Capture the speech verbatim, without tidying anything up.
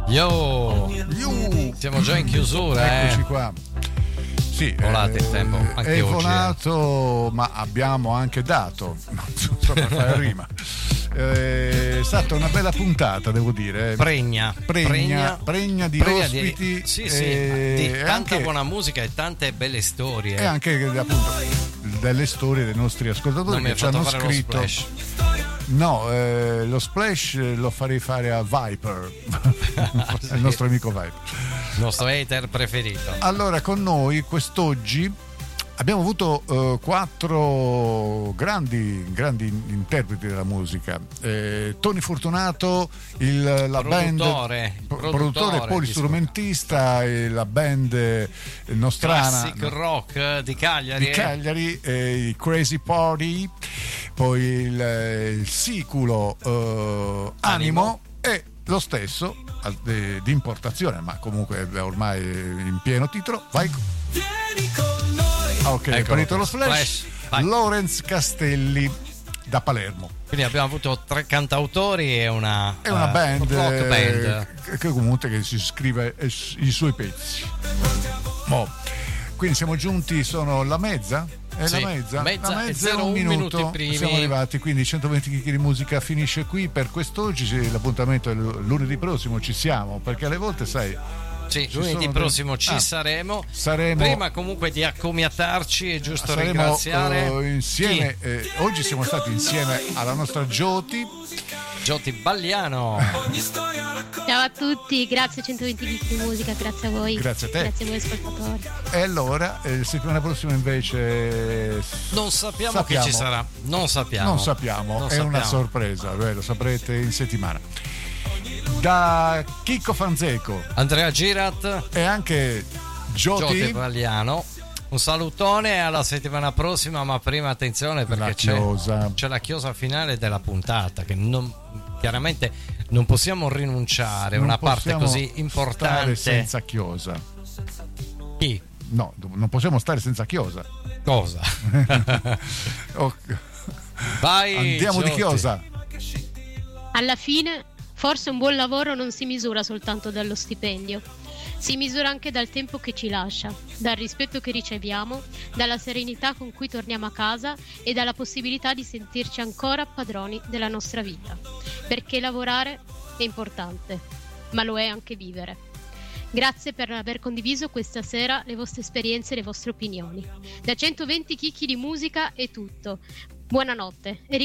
Yo, Yo. siamo già in chiusura. Eccoci eh. qua. Sì, Volate eh, il tempo, anche è oggi, volato, ma abbiamo anche dato, non so per fare rima. Eh, È stata una bella puntata, devo dire. Pregna, Pregna, pregna, pregna di pregna ospiti. Di, sì, sì, e di tanta anche, buona musica e tante belle storie. e anche appunto delle storie dei nostri ascoltatori Non mi che hai ci fatto hanno fare lo scritto. splash. No, eh, lo splash lo farei fare a Viper, il nostro amico Viper. Il nostro hater preferito. Allora, con noi quest'oggi abbiamo avuto eh, quattro grandi, grandi interpreti della musica. Eh, Tony Fortunato, il, la Produttore, band, produttore, produttore polistrumentista, e la band eh, nostrana Classic rock di Cagliari. di Cagliari, eh, i Crazy Party, poi il, eh, il siculo eh, Animo, Animo. e lo stesso eh, di importazione, ma comunque è ormai in pieno titolo. Vai. Ok, è Eccolo, partito lo splash. Vai. Lorenz Castelli da Palermo. Quindi abbiamo avuto tre cantautori e una, È una eh, band, rock band. eh, che comunque che si scrive eh, i suoi pezzi. Mo. Quindi siamo giunti, sono la mezza? È Sì, la mezza? mezza la e mezza zero un un minuto. minuti primi. Siamo arrivati, quindi centoventi chicchi di musica finisce qui per quest'oggi. Sì, l'appuntamento è l- lunedì prossimo, ci siamo, perché alle volte sai. Sì, ci lunedì sono prossimo dei- ci ah, saremo. saremo. Prima comunque di accomiatarci è giusto Saremo ringraziare eh, insieme, chi? eh, oggi siamo stati insieme alla nostra Gioti. Giotti Bagliano. Ciao a tutti, grazie a centoventi chicchi di musica, grazie a voi. Grazie a te. Grazie a voi ascoltatori. E allora, eh, settimana prossima invece Non sappiamo, sappiamo. chi ci sarà. Non sappiamo. Non sappiamo, Non è sappiamo. una sorpresa, beh, lo saprete in settimana. Da Chicco Fanzeco Andrea Girat, e anche Giotti Gioti, Bagliano. Un salutone alla settimana prossima, ma prima attenzione perché la c'è, chiosa. c'è la chiosa finale della puntata che non, chiaramente non possiamo rinunciare a Non una parte possiamo così stare importante. senza chiosa. Chi? No, non possiamo stare senza chiosa. Cosa? Oh, Vai, andiamo di Giotti. chiosa. Alla fine, forse un buon lavoro non si misura soltanto dallo stipendio. Si misura anche dal tempo che ci lascia, dal rispetto che riceviamo, dalla serenità con cui torniamo a casa e dalla possibilità di sentirci ancora padroni della nostra vita. Perché lavorare è importante, ma lo è anche vivere. Grazie per aver condiviso questa sera le vostre esperienze e le vostre opinioni. Da centoventi chicchi di musica è tutto. Buonanotte e